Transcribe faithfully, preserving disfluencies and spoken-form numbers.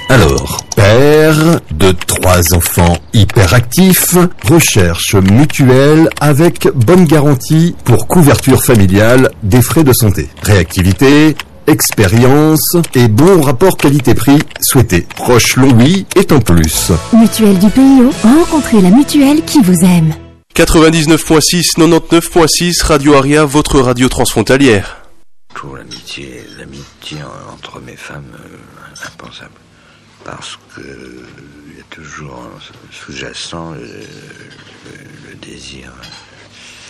Alors, père de trois enfants hyperactifs, recherche mutuelle avec bonne garantie pour couverture familiale des frais de santé. Réactivité, expérience et bon rapport qualité-prix souhaité. Roche-Longwy est en plus. Mutuelle du P I O, rencontrez la mutuelle qui vous aime. quatre-vingt-dix-neuf virgule six, quatre-vingt-dix-neuf virgule six, Radio Aria, votre radio transfrontalière. Pour l'amitié, l'amitié entre mes femmes, euh, impensable. Parce que il y a toujours sous-jacent le, le, le désir